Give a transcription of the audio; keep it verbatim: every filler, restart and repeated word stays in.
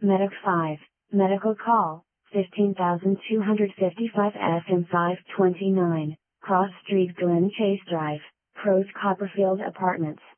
Medic five, Medical Call, fifteen thousand two hundred fifty-five F M five twenty-nine, Cross Street Glen Chase Drive, Pros Copperfield Apartments.